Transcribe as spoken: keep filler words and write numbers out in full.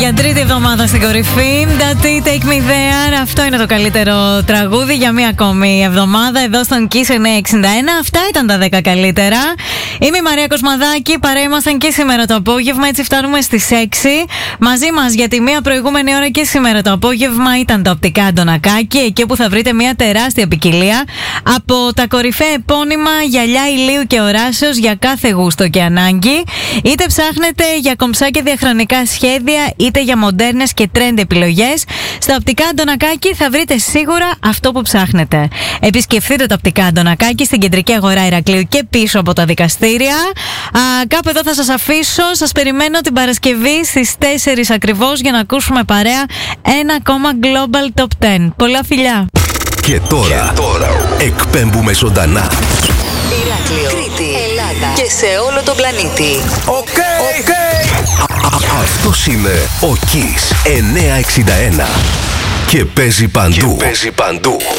Για τρίτη εβδομάδα στην κορυφή. That Take Me There. Αυτό είναι το καλύτερο τραγούδι για μία ακόμη εβδομάδα εδώ στον Kiss εννιακόσια εξήντα ένα. Αυτά ήταν τα δέκα καλύτερα. Είμαι η Μαρία Κοσμαδάκη. Παρέα ήμασταν και σήμερα το απόγευμα. Έτσι φτάνουμε στις έξι. Μαζί μας για τη μία προηγούμενη ώρα και σήμερα το απόγευμα ήταν τα οπτικά Αντωνακάκη. Εκεί που θα βρείτε μια τεράστια ποικιλία από τα κορυφαία επώνυμα γυαλιά ηλίου και οράσεως για κάθε γούστο και ανάγκη. Είτε ψάχνετε για κομψά και διαχρονικά σχέδια, είτε για μοντέρνες και trend επιλογές, στα οπτικά Αντωνακάκη θα βρείτε σίγουρα αυτό που ψάχνετε. Επισκεφτείτε τα οπτικά Αντωνακάκη στην κεντρική αγορά Ηρακλείου και πίσω από τα δικαστήρια. Α, κάπου εδώ θα σας αφήσω. Σας περιμένω την Παρασκευή στις τέσσερις ακριβώς για να ακούσουμε παρέα ένα ακόμα Global Top δέκα. Πολλά φιλιά! Και τώρα, και τώρα εκπέμπουμε ζωντανά. Ηράκλειο, Κρήτη, Ελλάδα και σε όλο τον πλανήτη. Οκ, okay, okay. Αυτός είναι ο Kiss εννιακόσια εξήντα ένα και παίζει παντού. Και παίζει παντού.